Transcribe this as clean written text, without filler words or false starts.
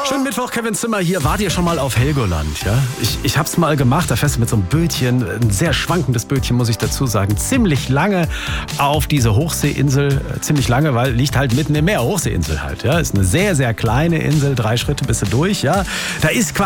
Schönen Mittwoch, Kevin Zimmer hier. Wart ihr schon mal auf Helgoland? Ja? Ich hab's mal gemacht, da fährst du mit so einem Bötchen, ein sehr schwankendes Bötchen, muss ich dazu sagen, ziemlich lange auf diese Hochseeinsel, ziemlich lange, weil liegt halt mitten im Meer, Hochseeinsel halt. Ja? Ist eine sehr, sehr kleine Insel, 3 Schritte bist du durch. Ja? Da ist quasi